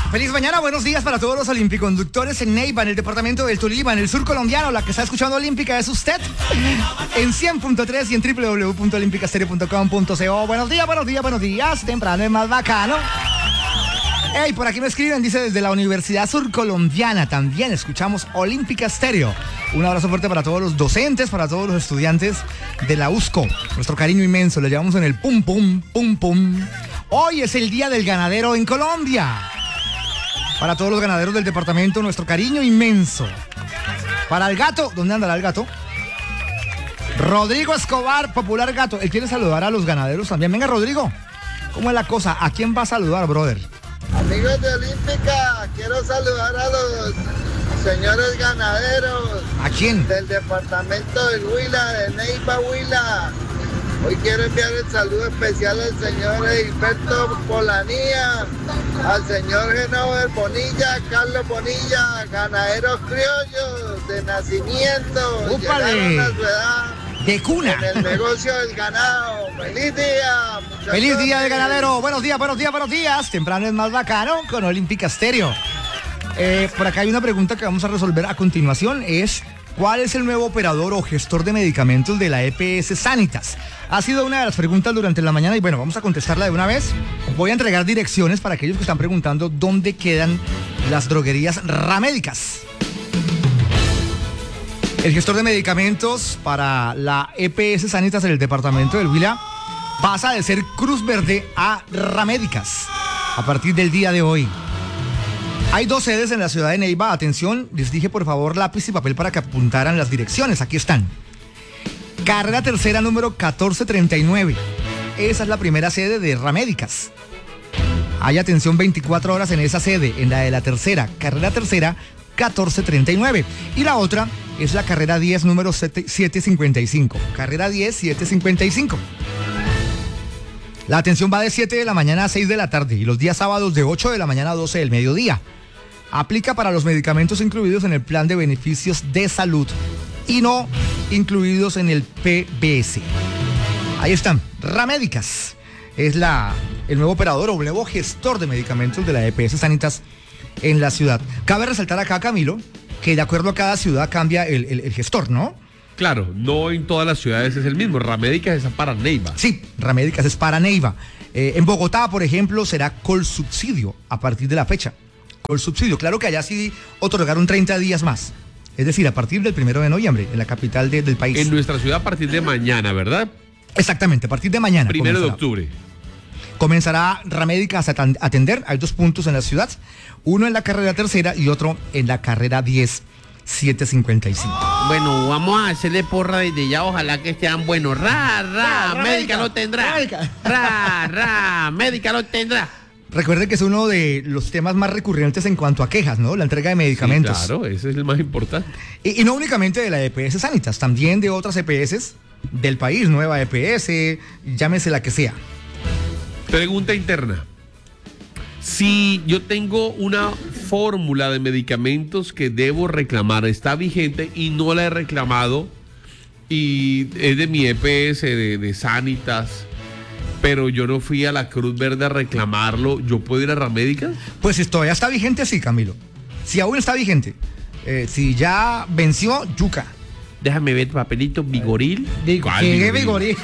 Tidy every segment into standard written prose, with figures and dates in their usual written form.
Feliz mañana, buenos días para todos los olimpiconductores en Neiva, en el departamento del Tolima, en el sur colombiano. La que está escuchando Olímpica es usted en 100.3 y en www.olimpicastereo.com.co. Buenos días, temprano es más bacano. Hey, por aquí me escriben, dice desde la Universidad Surcolombiana, también escuchamos Olímpica Stereo. Un abrazo fuerte para todos los docentes, para todos los estudiantes de la USCO. Nuestro cariño inmenso, le llevamos en el pum pum, pum pum. Hoy es el Día del Ganadero en Colombia. Para todos los ganaderos del departamento, nuestro cariño inmenso. Para el gato, ¿dónde andará el gato? Rodrigo Escobar, popular gato. Él quiere saludar a los ganaderos también. Venga, Rodrigo, ¿cómo es la cosa? ¿A quién va a saludar, brother? Amigos de Olímpica, quiero saludar a los señores ganaderos. ¿A quién? Del departamento del Huila, de Neiva, Huila. Hoy quiero enviar el saludo especial al señor Egipto Polanía, al señor Genover Bonilla, Carlos Bonilla, ganaderos criollos de nacimiento. ¡Úpale! Llegaron a su edad De cuna. en el negocio del ganado. ¡Feliz día! ¡Feliz día del ganadero! Buenos días. Temprano es más bacano con Olímpica Stereo. Por acá hay una pregunta que vamos a resolver a continuación. Es, ¿cuál es el nuevo operador o gestor de medicamentos de la EPS Sanitas? Ha sido una de las preguntas durante la mañana y bueno, vamos a contestarla de una vez. Voy a entregar direcciones para aquellos que están preguntando dónde quedan las droguerías Ramédicas. El gestor de medicamentos para la EPS Sanitas en el departamento del Huila pasa de ser Cruz Verde a Ramédicas a partir del día de hoy. Hay 2 sedes en la ciudad de Neiva. Atención, les dije por favor lápiz y papel para que apuntaran las direcciones. Aquí están. Carrera Tercera número 1439. Esa es la primera sede de Ramédicas. Hay atención 24 horas en esa sede, en la de la tercera, Carrera Tercera 1439. Y la otra es la carrera 10 número 755. Carrera 10 755. La atención va de 7 de la mañana a 6 de la tarde y los días sábados de 8 de la mañana a 12 del mediodía. Aplica para los medicamentos incluidos en el plan de beneficios de salud y no incluidos en el PBS. Ahí están, Ramédicas. Es el nuevo operador o el nuevo gestor de medicamentos de la EPS Sanitas en la ciudad. Cabe resaltar acá, Camilo, que de acuerdo a cada ciudad cambia el gestor, ¿no? Claro, no en todas las ciudades es el mismo. Ramédicas es para Neiva. Sí, Ramédicas es para Neiva. En Bogotá, por ejemplo, será Colsubsidio a partir de la fecha. Colsubsidio, claro que allá sí otorgaron 30 días más. Es decir, a partir del 1 de noviembre, en la capital del país. En nuestra ciudad a partir de mañana, ¿verdad? Exactamente, a partir de mañana. 1 de octubre. Comenzará Ramédicas a atender. Hay 2 puntos en la ciudad. Uno en la carrera tercera y otro en la carrera 10 755. Bueno, vamos a hacerle porra desde ya, ojalá que sean buenos. Médica lo tendrá. Médica lo tendrá. Recuerden que es uno de los temas más recurrentes en cuanto a quejas, ¿no? La entrega de medicamentos. Sí, claro, ese es el más importante. Y no únicamente de la EPS Sanitas, también de otras EPS del país, nueva EPS, llámese la que sea. Pregunta interna. Si yo tengo una fórmula de medicamentos que debo reclamar, está vigente y no la he reclamado, y es de mi EPS, de Sanitas, pero yo no fui a la Cruz Verde a reclamarlo, ¿yo puedo ir a Ramédicas? Pues si todavía está vigente, sí, Camilo. Si aún está vigente, si ya venció, yuca. Déjame ver papelito, Vigoril. ¿Qué Vigoril?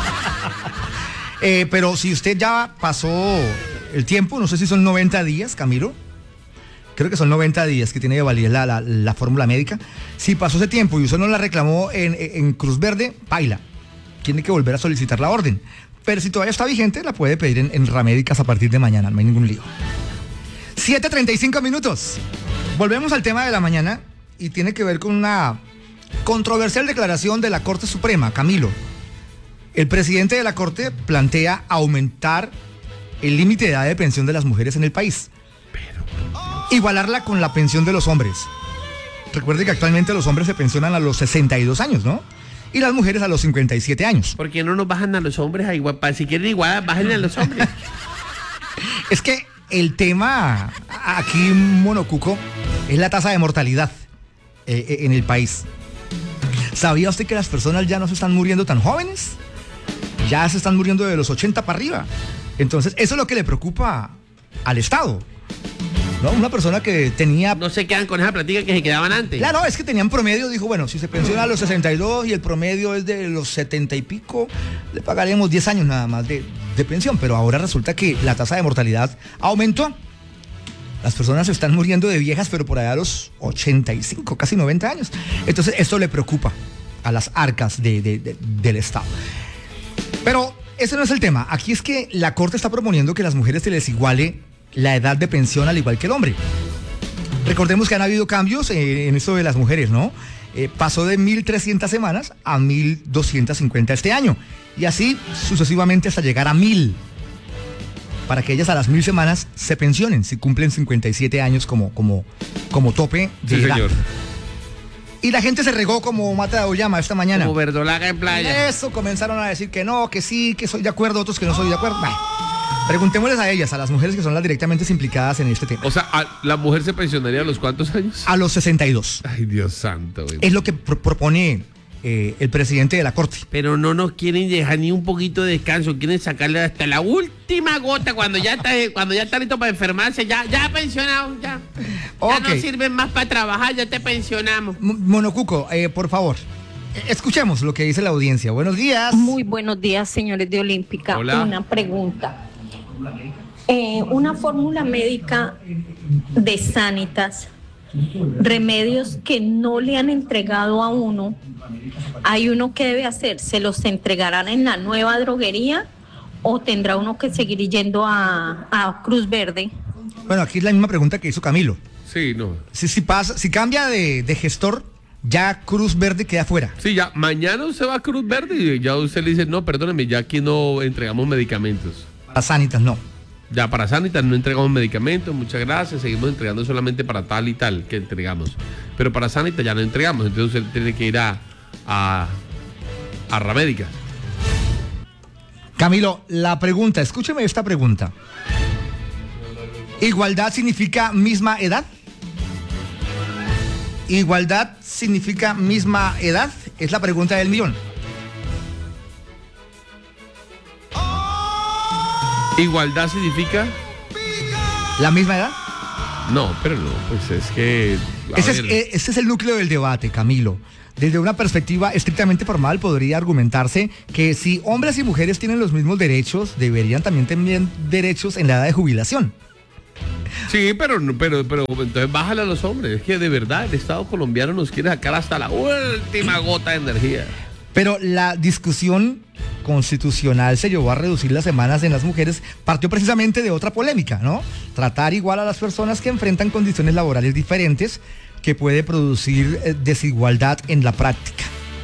Pero si usted ya pasó el tiempo, no sé si son 90 días, Camilo. Creo que son 90 días que tiene de validez la fórmula médica. Si pasó ese tiempo y usted no la reclamó en Cruz Verde, paila. Tiene que volver a solicitar la orden. Pero si todavía está vigente, la puede pedir en Ramédicas a partir de mañana, no hay ningún lío. 7:35 minutos. Volvemos al tema de la mañana y tiene que ver con una controversial declaración de la Corte Suprema, Camilo. El presidente de la Corte plantea aumentar el límite de edad de pensión de las mujeres en el país. Igualarla con la pensión de los hombres. Recuerde que actualmente los hombres se pensionan a los 62 años, ¿no? Y las mujeres a los 57 años. ¿Por qué no nos bajan a los hombres a igual? Si quieren igual, bájenle a los hombres. Es que el tema aquí, Monocuco, es la tasa de mortalidad en el país. ¿Sabía usted que las personas ya no se están muriendo tan jóvenes? Ya se están muriendo de los 80 para arriba. Entonces, eso es lo que le preocupa al Estado. ¿no? Una persona que tenía... No se quedan con esa platica que se quedaban antes. Claro, es que tenían promedio, dijo, bueno, si se pensiona a los 62 y el promedio es de los 70 y pico, le pagaremos 10 años nada más de pensión, pero ahora resulta que la tasa de mortalidad aumentó. Las personas se están muriendo de viejas, pero por allá a los 85, casi 90 años. Entonces, esto le preocupa a las arcas del Estado. Pero ese no es el tema. Aquí es que la Corte está proponiendo que a las mujeres se les iguale la edad de pensión al igual que el hombre. Recordemos que han habido cambios en esto de las mujeres, ¿no? Pasó de 1.300 semanas a 1.250 este año. Y así sucesivamente hasta llegar a 1.000. Para que ellas a las 1.000 semanas se pensionen si cumplen 57 años como tope de edad. Señor. Y la gente se regó como mata de Oyama esta mañana. Como verdolaga en playa. Eso, comenzaron a decir que no, que sí, que soy de acuerdo, otros que no soy de acuerdo. Bah. Preguntémosles a ellas, a las mujeres que son las directamente implicadas en este tema. O sea, ¿la mujer se pensionaría a los cuántos años? A los 62. Ay, Dios santo, güey. Es lo que propone el presidente de la Corte. Pero no nos quieren dejar ni un poquito de descanso, quieren sacarle hasta la última gota cuando ya está listo para enfermarse, ya pensionado, ya. Okay. Ya no sirven más para trabajar, ya te pensionamos. Monocuco, por favor, escuchemos lo que dice la audiencia. Buenos días. Muy buenos días, señores de Olímpica. Hola. Una pregunta. Una fórmula médica de Sanitas, remedios que no le han entregado a uno, hay uno que debe hacer, ¿se los entregarán en la nueva droguería o tendrá uno que seguir yendo a Cruz Verde? Bueno, aquí es la misma pregunta que hizo Camilo. Sí, no. Si cambia de gestor, ya Cruz Verde queda fuera. Sí, ya mañana usted va a Cruz Verde y ya usted le dice, no, perdóneme, ya aquí no entregamos medicamentos. A Sanitas no. Ya para Sanitas no entregamos medicamentos, muchas gracias, seguimos entregando solamente para tal y tal que entregamos. Pero para Sanitas ya no entregamos, entonces usted tiene que ir a Ramédicas. Camilo, la pregunta, escúcheme esta pregunta. ¿Igualdad significa misma edad? ¿Igualdad significa misma edad? Es la pregunta del millón. ¿Igualdad significa? ¿La misma edad? No, pero no, pues es que... Ese es el núcleo del debate, Camilo. Desde una perspectiva estrictamente formal podría argumentarse que si hombres y mujeres tienen los mismos derechos, deberían también tener derechos en la edad de jubilación. Sí, pero entonces bájale a los hombres. Es que de verdad el Estado colombiano nos quiere sacar hasta la última gota de energía. Pero la discusión constitucional se llevó a reducir las semanas en las mujeres, partió precisamente de otra polémica, ¿no? Tratar igual a las personas que enfrentan condiciones laborales diferentes, que puede producir desigualdad en la práctica.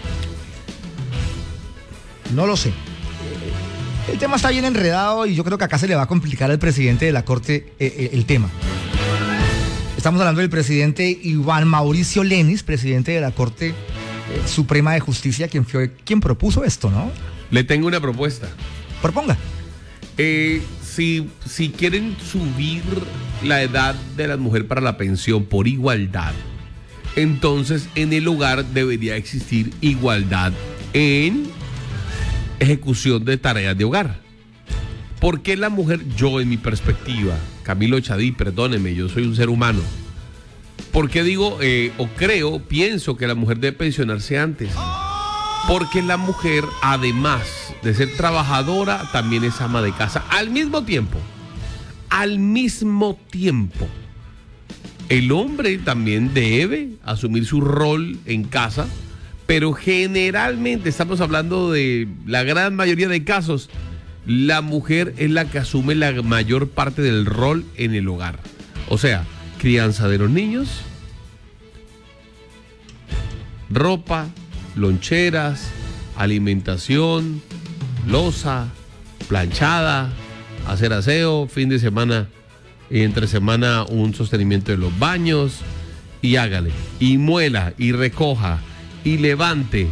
No lo sé. El tema está bien enredado y yo creo que acá se le va a complicar al presidente de la Corte el tema. Estamos hablando del presidente Iván Mauricio Lenis, presidente de la Corte Suprema de Justicia, quien propuso esto, ¿no? Le tengo una propuesta. Proponga. Si quieren subir la edad de la mujer para la pensión por igualdad, entonces en el hogar debería existir igualdad en ejecución de tareas de hogar. ¿Por qué la mujer, yo en mi perspectiva, Camilo Chadí, perdóneme, yo soy un ser humano, ¿por qué digo pienso que la mujer debe pensionarse antes? Porque la mujer, además de ser trabajadora, también es ama de casa. Al mismo tiempo, el hombre también debe asumir su rol en casa, pero generalmente estamos hablando de la gran mayoría de casos, la mujer es la que asume la mayor parte del rol en el hogar. O sea, crianza de los niños, ropa, loncheras, alimentación, loza, planchada, hacer aseo, fin de semana y entre semana un sostenimiento de los baños, y hágale, y muela, y recoja, y levante.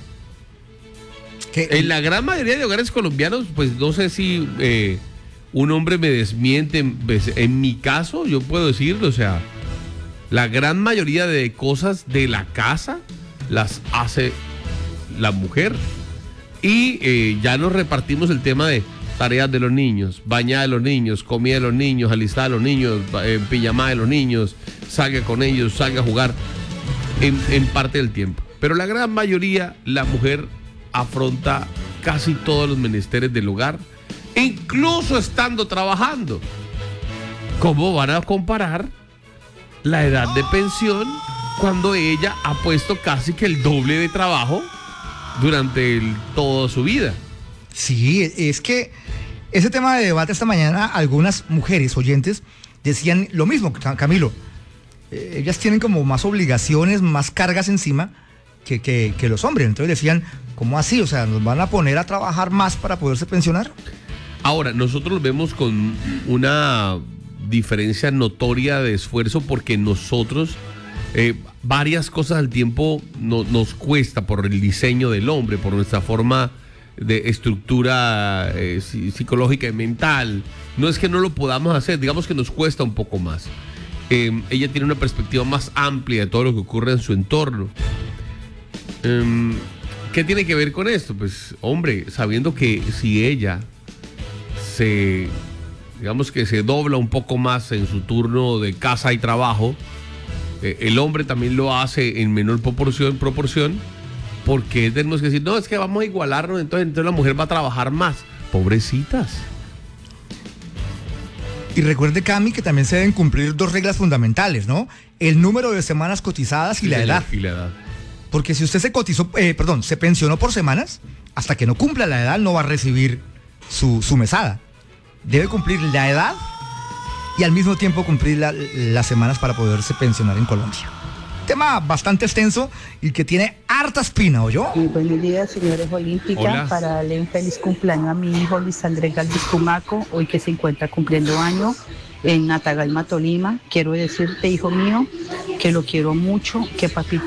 En la gran mayoría de hogares colombianos, pues no sé si un hombre me desmiente, en mi caso yo puedo decirlo, o sea, la gran mayoría de cosas de la casa las hace la mujer, y ya nos repartimos el tema de tareas de los niños, bañar de los niños, comida de los niños, alistar de los niños, pijamada de los niños, salga con ellos, salga a jugar en parte del tiempo. Pero la gran mayoría, la mujer afronta casi todos los menesteres del hogar, incluso estando trabajando. ¿Cómo van a comparar la edad de pensión cuando ella ha puesto casi que el doble de trabajo durante toda su vida? Sí, es que ese tema de debate esta mañana, algunas mujeres oyentes decían lo mismo, Camilo. Ellas tienen como más obligaciones, más cargas encima que los hombres. Entonces decían, ¿cómo así? O sea, ¿nos van a poner a trabajar más para poderse pensionar? Ahora, nosotros lo vemos con una diferencia notoria de esfuerzo porque nosotros varias cosas al tiempo nos cuesta por el diseño del hombre, por nuestra forma de estructura psicológica y mental. No es que no lo podamos hacer, digamos que nos cuesta un poco más. Ella tiene una perspectiva más amplia de todo lo que ocurre en su entorno. ¿Qué tiene que ver con esto? Pues, hombre, sabiendo que si ella digamos que se dobla un poco más en su turno de casa y trabajo, el hombre también lo hace en menor proporción, porque tenemos que decir, no, es que vamos a igualarnos, entonces la mujer va a trabajar más. Pobrecitas. Y recuerde, Cami, que también se deben cumplir dos reglas fundamentales, ¿no? El número de semanas cotizadas y la edad. Y la edad. Porque si usted se pensionó por semanas, hasta que no cumpla la edad no va a recibir su mesada. Debe cumplir la edad y al mismo tiempo cumplir las semanas para poderse pensionar en Colombia. Tema bastante extenso y que tiene harta espina, ¿oyó? Buenos días, señores Olímpicas. Hola. Para darle un feliz cumpleaños a mi hijo Luis Andrés Galvis Cumaco, hoy que se encuentra cumpliendo años en Atagalma, Tolima. Quiero decirte, hijo mío, que lo quiero mucho, que papito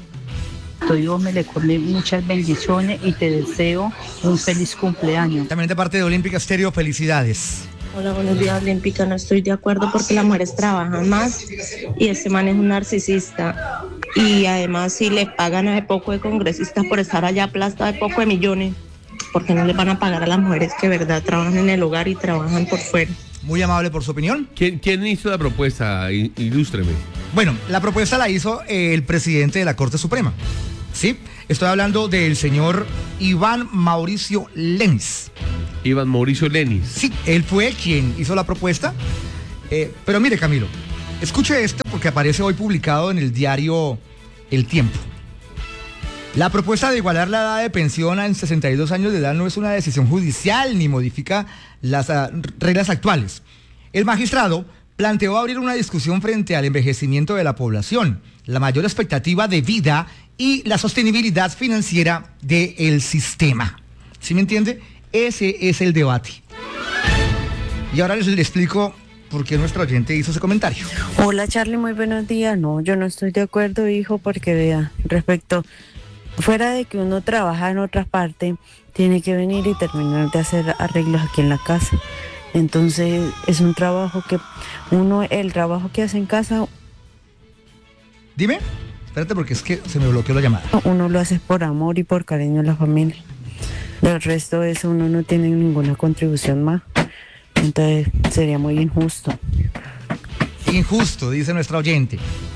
Dios me le come muchas bendiciones y te deseo un feliz cumpleaños. También de parte de Olímpica Estéreo, felicidades. Hola, buenos días, Olímpica. No estoy de acuerdo porque las mujeres trabajan más y este man es un narcisista. Y además, si le pagan a ese poco de congresistas por estar allá aplastado de poco de millones, ¿por qué no le van a pagar a las mujeres que de verdad trabajan en el hogar y trabajan por fuera? Muy amable por su opinión. ¿Quién hizo la propuesta? Ilústreme. Bueno, la propuesta la hizo el presidente de la Corte Suprema. Sí, estoy hablando del señor Iván Mauricio Lenis. Iván Mauricio Lenis. Sí, él fue quien hizo la propuesta. Pero mire, Camilo, escuche esto porque aparece hoy publicado en el diario El Tiempo. La propuesta de igualar la edad de pensión en 62 años de edad no es una decisión judicial ni modifica las reglas actuales. El magistrado planteó abrir una discusión frente al envejecimiento de la población, la mayor expectativa de vida y la sostenibilidad financiera del sistema. ¿Sí me entiende? Ese es el debate. Y ahora les explico por qué nuestro oyente hizo ese comentario. Hola, Charlie, muy buenos días. No, yo no estoy de acuerdo, hijo, porque vea, fuera de que uno trabaja en otra parte, tiene que venir y terminar de hacer arreglos aquí en la casa. Entonces, es un trabajo que el trabajo que hace en casa... Dime, espérate porque es que se me bloqueó la llamada. Uno lo hace por amor y por cariño a la familia. Del resto de eso uno no tiene ninguna contribución más. Entonces, sería muy injusto. Injusto, dice nuestra oyente.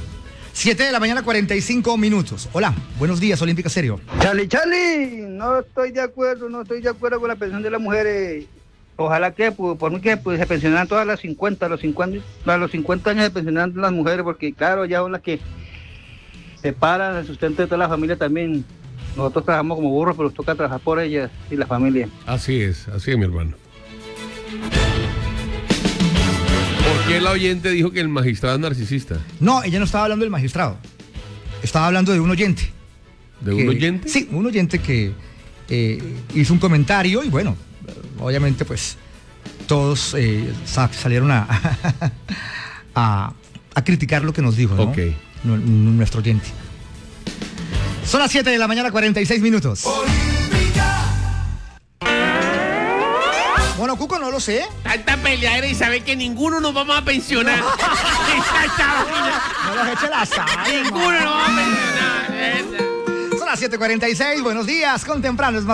7:45 a.m. Hola, buenos días, Olímpica Estéreo. Charlie, no estoy de acuerdo con la pensión de las mujeres. Ojalá que, por mí que se pensionaran todas las 50 años se pensionaran las mujeres, porque claro, ya son las que separan el sustento de toda la familia también. Nosotros trabajamos como burros, pero nos toca trabajar por ellas y la familia. Así es, mi hermano. ¿Por qué la oyente dijo que el magistrado es narcisista? No, ella no estaba hablando del magistrado. Estaba hablando de un oyente. ¿De un oyente? Sí, un oyente que hizo un comentario y bueno, obviamente pues todos salieron a criticar lo que nos dijo, ¿no? Ok. Nuestro oyente. Son las 7:46 a.m. Bueno, Cuco, no lo sé. Tanta peleadera y sabe que ninguno nos vamos a pensionar. No los eche la sal. Ninguno nos va a pensionar. Son las 7:46, buenos días, con temprano es más